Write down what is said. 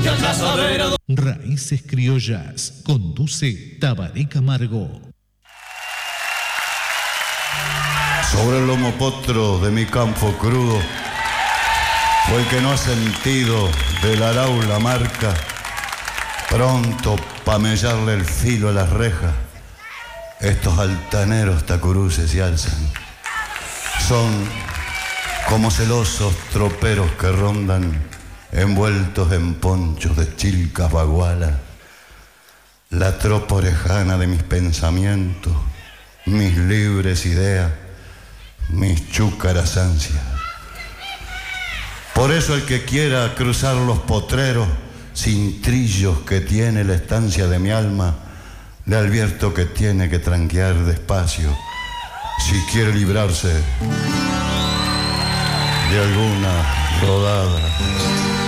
Raíces Criollas. Conduce Tabaré Camargo. Sobre el lomo potro de mi campo crudo fue el que no ha sentido del arau la marca, pronto pa' mellarle el filo a las rejas. Estos altaneros tacuruces se alzan. Son como celosos troperos que rondan envueltos en ponchos de chilcas bagualas. La tropa orejana de mis pensamientos, mis libres ideas, mis chúcaras ansias. Por eso el que quiera cruzar los potreros sin trillos que tiene la estancia de mi alma, le advierto que tiene que tranquear despacio si quiere librarse de alguna rodada.